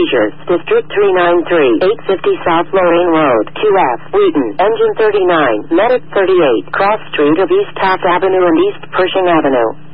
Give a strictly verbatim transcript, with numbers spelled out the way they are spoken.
seizures. District three ninety-three, eight fifty South Lorraine Road, Q F, Wheaton, Engine thirty-nine, Medic thirty-eight, Cross Street of East Taft Avenue and East Pershing Avenue.